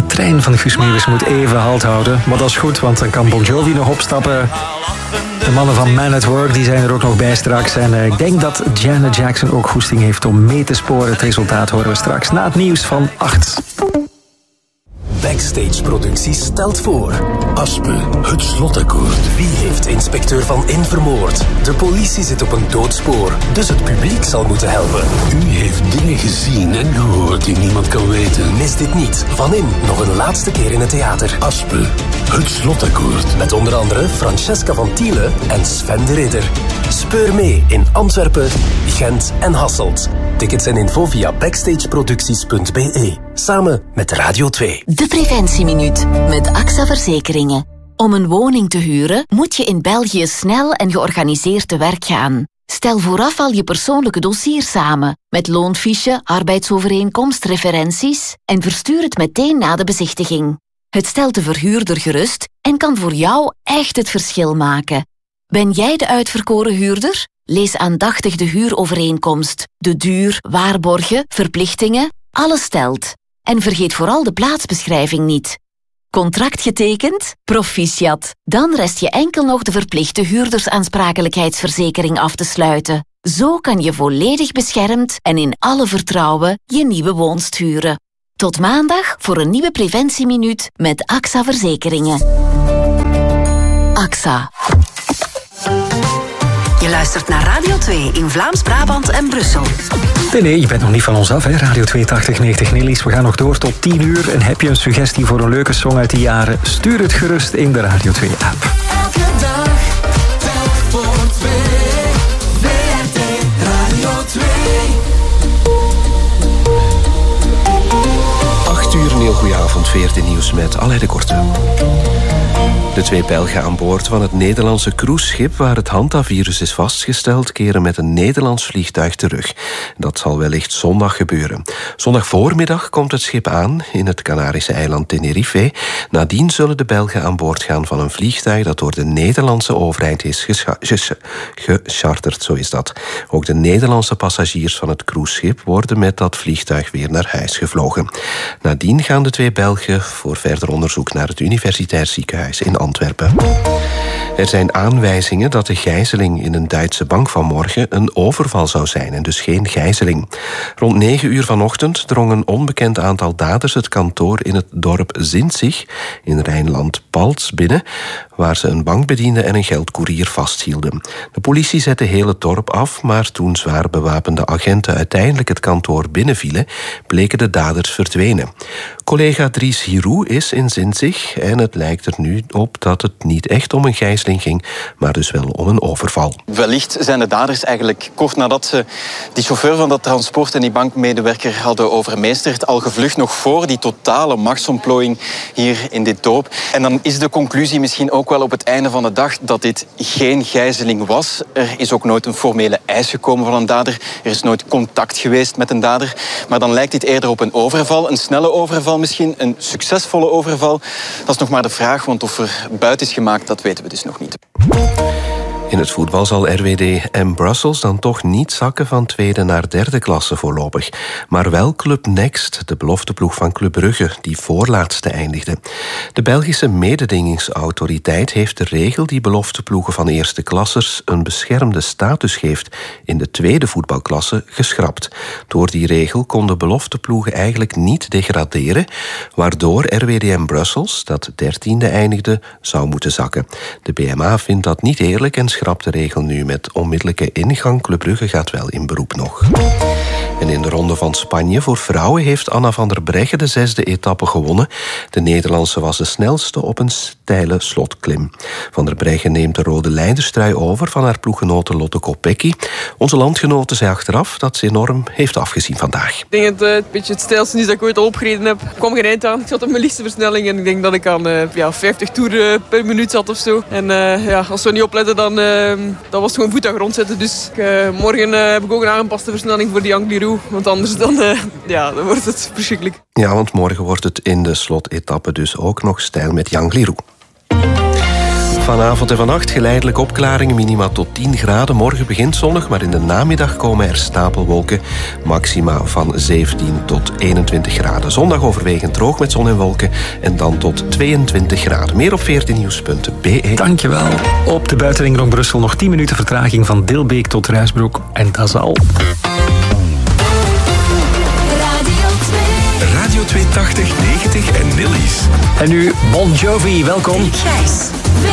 de trein van Guus Meeuwis moet even halt houden. Maar dat is goed, want dan kan Bon Jovi nog opstappen. De mannen van Man at Work die zijn er ook nog bij straks. En ik denk dat Janet Jackson ook goesting heeft om mee te sporen. Het resultaat horen we straks na het nieuws van 8. Backstage Productie stelt voor Aspe, het slotakkoord. Wie heeft inspecteur Van In vermoord? De politie zit op een doodspoor, dus het publiek zal moeten helpen. U heeft dingen gezien en gehoord die niemand kan weten. Mis dit niet. Van In nog een laatste keer in het theater. Aspe, het slotakkoord. Met onder andere Francesca van Thiele en Sven de Ridder. Speur mee in Antwerpen, Gent en Hasselt. Tickets en info via backstageproducties.be. Samen met Radio 2. De Preventieminuut met AXA Verzekeringen. Om een woning te huren moet je in België snel en georganiseerd te werk gaan. Stel vooraf al je persoonlijke dossier samen, met loonfiche, arbeidsovereenkomst, referenties en verstuur het meteen na de bezichtiging. Het stelt de verhuurder gerust en kan voor jou echt het verschil maken. Ben jij de uitverkoren huurder? Lees aandachtig de huurovereenkomst. De duur, waarborgen, verplichtingen, alles telt. En vergeet vooral de plaatsbeschrijving niet. Contract getekend? Proficiat. Dan rest je enkel nog de verplichte huurdersaansprakelijkheidsverzekering af te sluiten. Zo kan je volledig beschermd en in alle vertrouwen je nieuwe woonst huren. Tot maandag voor een nieuwe Preventieminuut met AXA Verzekeringen. AXA. Je luistert naar Radio 2 in Vlaams-Brabant en Brussel. Nee, je bent nog niet van ons af, hè? Radio 8290 Nellies. We gaan nog door tot 10 uur. En heb je een suggestie voor een leuke song uit die jaren? Stuur het gerust in de Radio 2-app. Elke dag, telk voor 2. WRT Radio 2. 8 uur, een heel goede avond. VRT Nieuws met Alain de Korte. De 2 Belgen aan boord van het Nederlandse cruiseschip waar het hantavirus is vastgesteld, keren met een Nederlands vliegtuig terug. Dat zal wellicht zondag gebeuren. Zondag voormiddag komt het schip aan in het Canarische eiland Tenerife. Nadien zullen de Belgen aan boord gaan van een vliegtuig dat door de Nederlandse overheid is gecharterd, zo is dat. Ook de Nederlandse passagiers van het cruiseschip worden met dat vliegtuig weer naar huis gevlogen. Nadien gaan de 2 Belgen voor verder onderzoek naar het Universitair Ziekenhuis in Antwerpen. Er zijn aanwijzingen dat de gijzeling in een Duitse bank vanmorgen een overval zou zijn en dus geen gijzeling. Rond 9 uur vanochtend drong een onbekend aantal daders het kantoor in het dorp Zinzig in Rijnland-Palts binnen, waar ze een bankbediende en een geldkoerier vasthielden. De politie zette heel het dorp af, maar toen zwaar bewapende agenten uiteindelijk het kantoor binnenvielen, bleken de daders verdwenen. Collega Dries Hiroux is in Zinzig en het lijkt er nu op dat het niet echt om een gijzeling ging, maar dus wel om een overval. Wellicht zijn de daders eigenlijk kort nadat ze die chauffeur van dat transport en die bankmedewerker hadden overmeesterd, al gevlucht nog voor die totale machtsontplooiing hier in dit dorp. En dan is de conclusie misschien ook wel op het einde van de dag dat dit geen gijzeling was. Er is ook nooit een formele eis gekomen van een dader. Er is nooit contact geweest met een dader. Maar dan lijkt dit eerder op een overval, een snelle overval misschien, een succesvolle overval. Dat is nog maar de vraag, want of er buiten is gemaakt, dat weten we dus nog niet. In het voetbal zal RWD en Brussels dan toch niet zakken van 2e naar 3e klasse voorlopig. Maar wel Club Next, de belofteploeg van Club Brugge, die voorlaatste eindigde. De Belgische mededingingsautoriteit heeft de regel die belofteploegen van eerste klassers een beschermde status geeft in de 2e voetbalklasse geschrapt. Door die regel konden belofteploegen eigenlijk niet degraderen, waardoor RWD en Brussels, dat 13e eindigde, zou moeten zakken. De BMA vindt dat niet eerlijk en schrapt de regel nu met onmiddellijke ingang. Club Brugge gaat wel in beroep nog. En in de Ronde van Spanje voor vrouwen heeft Anna van der Breggen de 6e etappe gewonnen. De Nederlandse was de snelste op een steile slotklim. Van der Breggen neemt de rode leiderstrui over van haar ploeggenote Lotte Kopecky. Onze landgenote zei achteraf dat ze enorm heeft afgezien vandaag. Ik denk dat het een beetje het stijlste is dat ik ooit al opgereden heb. Ik kwam geen eind aan. Ik zat op mijn liefste versnelling en ik denk dat ik aan 50 toeren per minuut zat of zo. En als we niet opletten, dan was het gewoon voet aan grond zetten. Dus morgen heb ik ook een aangepaste versnelling voor die Angliru. Want anders dan wordt het verschrikkelijk. Ja, want morgen wordt het in de slotetappe dus ook nog steil met Angliru. Vanavond en vannacht geleidelijk opklaringen, minima tot 10 graden. Morgen begint zonnig, maar in de namiddag komen er stapelwolken. Maxima van 17 tot 21 graden. Zondag overwegend droog met zon en wolken en dan tot 22 graden. Meer op 14nieuws.be. Dankjewel. Op de buitenring rond Brussel nog 10 minuten vertraging van Dilbeek tot Ruisbroek. En dat is al. Radio 2 80, 90 en Nillies. En nu Bon Jovi, welkom. Gijs.